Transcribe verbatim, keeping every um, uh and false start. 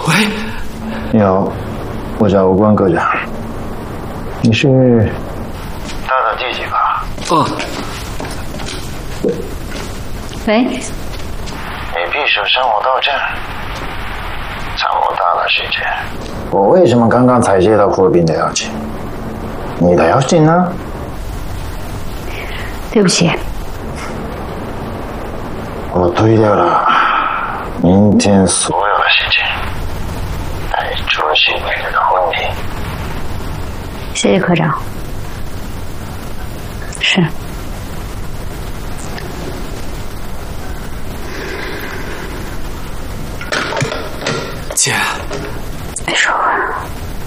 喂， 你好，我叫关科长。你是大大弟弟吧？ 哦。 喂。 你必须向我道歉，耽误大了时间。我为什么刚刚才接到霍斌的邀请？你的邀请呢？ 对不起。 我推掉了明天所有的事情，来出席你的婚礼。 谢谢科长。是。 姐， 没说话。